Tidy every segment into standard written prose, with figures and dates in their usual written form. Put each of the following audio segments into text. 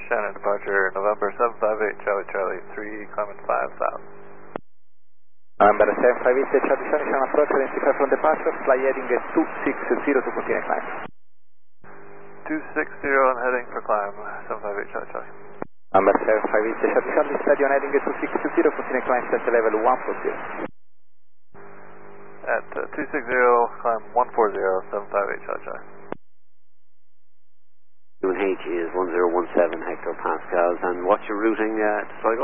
Shannon, departure November 758 Charlie Charlie 3, climbing 5 south. November 758 Charlie Charlie, Shannon approach, identify from departure, fly heading 260 to continue climb. 260 and heading for climb, 758 Charlie Charlie. Number 758 Charlie Charlie, steady on heading 260, continue climb set level 140. At 260, climb 140, 758 Charlie Charlie. UNH is 1017 hectopascals, and what's your routing to Sligo?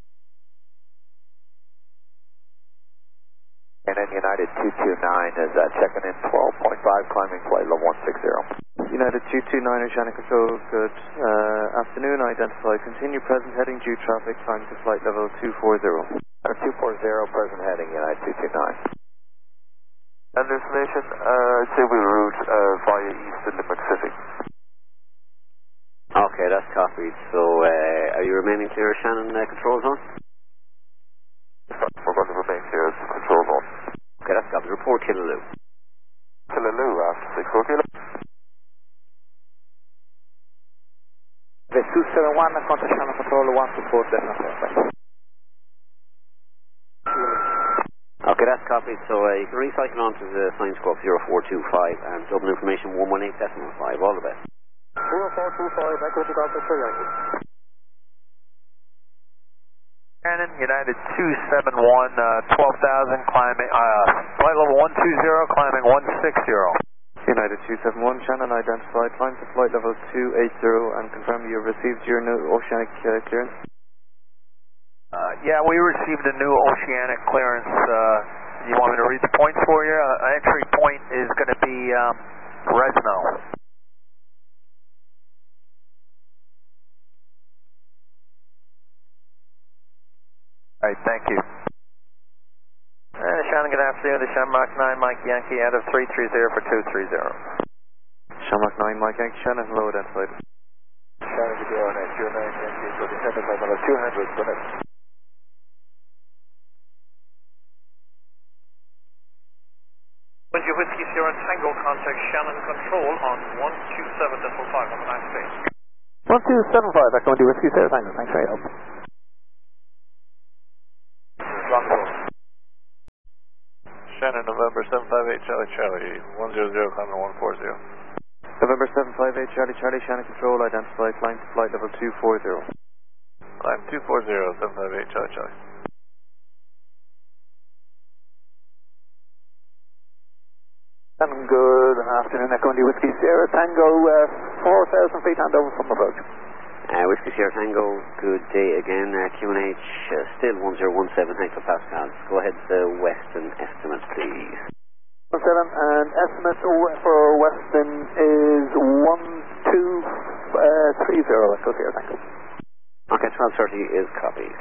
And then United 229 is checking in 12.5, climbing flight level 160. United 229 Oceanic Control, good afternoon, identify, continue present heading due traffic, climb to flight level 240. 240, present heading, United 229. And destination, say we'll route via east in the Pacific. Okay, that's copied. So, are you remaining clear, Shannon, control zone? We're going to remain clear as control zone. Okay, that's copied. Report Killaloo. Killaloo, after 6 kilo. The 271, contact Shannon control 124, definitely. Okay, that's copied. So, you can recycle onto the sign scope 0425 and Dublin information 118.5. All the best. 0425, echo to Delta 3 Yankee. Shannon, United 271, 12,000, climbing, flight level 120, climbing 160. United 271 Shannon, identified, climb to flight level 280 and confirm you received your new oceanic clearance. Yeah, we received a new oceanic clearance. You want me to read the points for you? Entry point is going to be Fresno. All right, thank you. Shannon, good afternoon. The Shamrock 9 Mike Yankee out of 330 for 230. Shamrock 9 Mike Yankee, Shannon, hello, identified. Shannon, good day, your 9 Yankee, so descending by level 200, go ahead. When you Whiskey Sierra Tango, contact Shannon Control on 127.5 on the max stage. 1275, echo to Whiskey Sierra Tango, thanks for your help. Shannon, November 758 Charlie Charlie, 100, climbing 140. November 758 Charlie Charlie, Shannon Control, identify, climb to flight level 240. Climb 240, 758 Charlie Charlie. Good afternoon, Echo India Whiskey Sierra Tango, 4,000 feet handover from approach. Whiskey Sierra Tango, good day again. QNH still 1017 hectopascals. Go ahead, the Western estimate, please. 17, and estimate for Western is 1230, Echo Sierra Tango. Okay, 1230 is copied.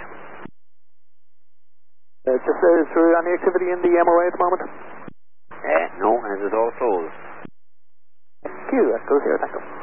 Just is there any activity in the MOA at the moment? No, as is all closed. Thank you, Echo Sierra Tango.